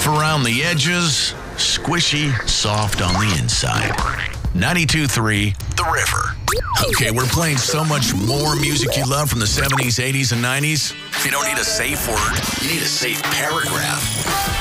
Rough around the edges, squishy, soft on the inside. 92.3 The River. Okay, we're playing so much more music you love from the 70s, 80s, and 90s. You don't need a safe word. You need a safe paragraph.